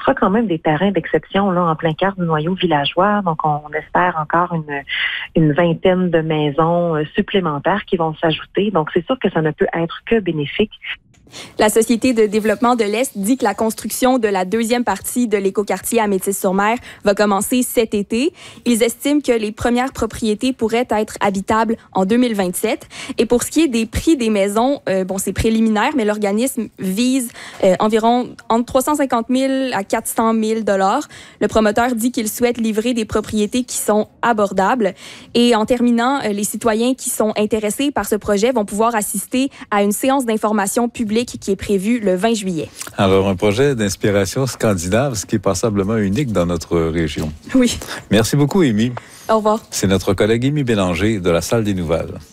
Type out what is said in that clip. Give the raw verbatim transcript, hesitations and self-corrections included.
sera quand même des terrains d'exception là en plein cœur du noyau villageois. Donc, on, on espère encore une, une vingtaine de maisons euh, supplémentaires qui vont s'ajouter. Donc, c'est sûr que ça ne peut être que bénéfique. La Société de développement de l'Est dit que la construction de la deuxième partie de l'écoquartier à Métis-sur-Mer va commencer cet été. Ils estiment que les premières propriétés pourraient être habitables en deux mille vingt-sept. Et pour ce qui est des prix des maisons, euh, bon, c'est préliminaire, mais l'organisme vise euh, environ entre trois cent cinquante mille à quatre cent mille dollars. Le promoteur dit qu'il souhaite livrer des propriétés qui sont abordables. Et en terminant, euh, les citoyens qui sont intéressés par ce projet vont pouvoir assister à une séance d'information publique qui est prévu le vingt juillet. Alors, un projet d'inspiration scandinave, ce qui est passablement unique dans notre région. Oui. Merci beaucoup, Émy. Au revoir. C'est notre collègue Émy Bélanger de la Salle des Nouvelles.